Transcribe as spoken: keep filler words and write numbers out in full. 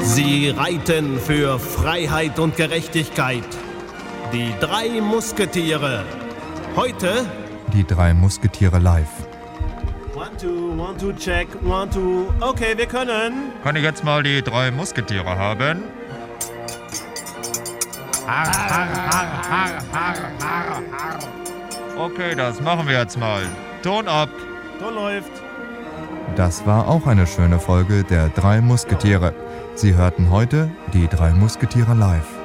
Sie reiten für Freiheit und Gerechtigkeit. Die drei Musketiere. Heute Die drei Musketiere live. One, two, one, two, check, one, two. Okay, wir können. Kann ich jetzt mal die drei Musketiere haben? Har, har, har, har, har, har, har. Okay, das machen wir jetzt mal. Ton ab. Ton läuft. Das war auch eine schöne Folge der drei Musketiere. Sie hörten heute die drei Musketiere live.